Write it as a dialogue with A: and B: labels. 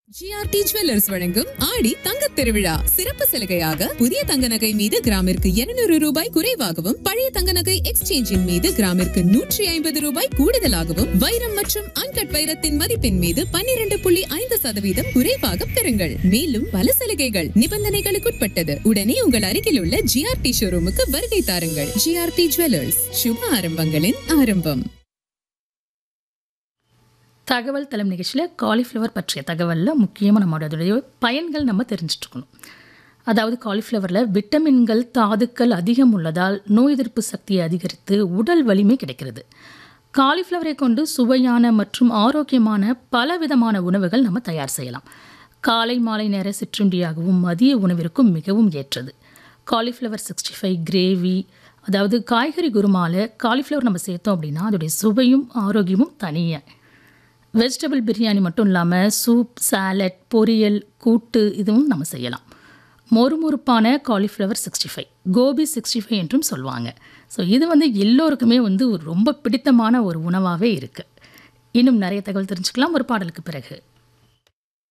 A: GRT jewellers வழங்கும் ஆடி தங்கத் திருவிழா சிறப்பு சலுகையாக புதிய தங்க நகை மீது கிராமிற்கு 200 ரூபாய் குறைவாகவும் பழைய தங்க நகை எக்ஸ்சேஞ்சின் மீது கிராமிற்கு 150 ரூபாய் கூடுதலாகவும் வைரம் மற்றும் அன்கட் வைரத்தின் மதிப்பின் மீது 12.5% குறைவாக பெறுங்கள். மேலும் பல சலுகைகள் நிபந்தனைகளுக்குட்பட்டது. உடனே உங்கள் அருகில் உள்ள ஜிஆர்டி ஷோரூமுக்கு வருகை தாருங்கள். ஜிஆர்டி ஜுவல்லர்ஸ், சுப ஆரம்பங்களின் ஆரம்பம்.
B: தகவல் தளம் நிகழ்ச்சியில் காலிஃப்ளவர் பற்றிய தகவலில் முக்கியமாக நம்மளுடைய பயன்கள் நம்ம தெரிஞ்சிட்ருக்கணும். அதாவது காலிஃப்ளவரில் விட்டமின்கள் தாதுக்கள் அதிகம் உள்ளதால் நோய் எதிர்ப்பு சக்தியை அதிகரித்து உடல் வலிமை கிடைக்கிறது. காலிஃப்ளவரை கொண்டு சுவையான மற்றும் ஆரோக்கியமான பலவிதமான உணவுகள் நம்ம தயார் செய்யலாம். காலை மாலை நேர சிற்றுண்டியாகவும் மதிய உணவிற்கும் மிகவும் ஏற்றது. காலிஃப்ளவர் 65 கிரேவி, அதாவது காய்கறி குருமாவில் காலிஃப்ளவர் நம்ம சேர்த்தோம் அப்படின்னா அதோடைய சுவையும் ஆரோக்கியமும் தனியாக. வெஜிடபிள் பிரியாணி மட்டும் இல்லாமல் சூப், சாலட், பொரியல், கூட்டு இதுவும் நம்ம செய்யலாம். மொறுமொறுப்பான காலிஃப்ளவர் 65, கோபி 65 என்றும் சொல்லுவாங்க. ஸோ இது எல்லோருக்குமே ஒரு ரொம்ப பிடித்தமான ஒரு உணவாகவே இருக்குது. இன்னும் நிறைய தகவல் தெரிஞ்சுக்கலாம் ஒரு பாடலுக்கு பிறகு.